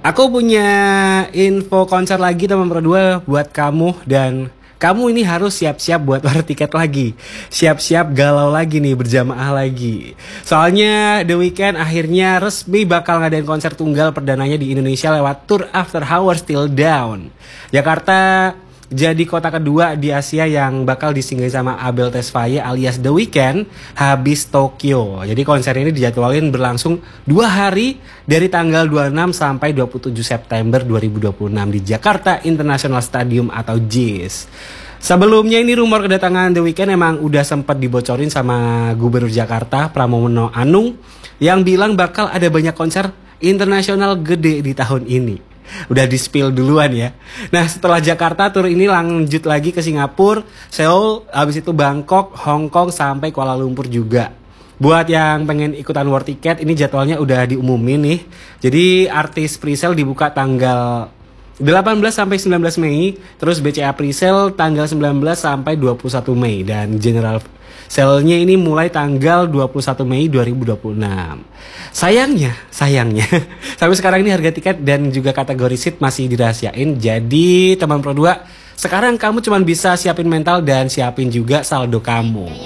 Aku punya info konser lagi teman Pro 2 buat kamu dan kamu ini harus siap-siap buat war tiket lagi. Siap-siap galau lagi nih, berjamaah lagi. Soalnya The Weeknd akhirnya resmi bakal ngadain konser tunggal perdananya di Indonesia lewat Tour After Hours Till Dawn. Jakarta jadi kota kedua di Asia yang bakal disinggahi sama Abel Tesfaye alias The Weeknd habis Tokyo. Jadi konser ini dijadwalin berlangsung 2 hari dari tanggal 26 sampai 27 September 2026 di Jakarta International Stadium atau JIS. Sebelumnya ini rumor kedatangan The Weeknd emang udah sempat dibocorin sama Gubernur Jakarta Pramono Anung yang bilang bakal ada banyak konser internasional gede di tahun ini. Udah di-spill duluan ya. Nah setelah Jakarta, tour ini lanjut lagi ke Singapura, Seoul, habis itu Bangkok, Hong Kong, sampai Kuala Lumpur juga. Buat yang pengen ikutan war tiket, ini jadwalnya udah diumumin nih. Jadi artis presale dibuka tanggal 18 sampai 19 Mei, terus BCA presale tanggal 19 sampai 21 Mei dan general sale-nya ini mulai tanggal 21 Mei 2026. Sayangnya sampai sekarang ini harga tiket dan juga kategori seat masih dirahasiain. Jadi teman Pro 2, sekarang kamu cuma bisa siapin mental dan siapin juga saldo kamu.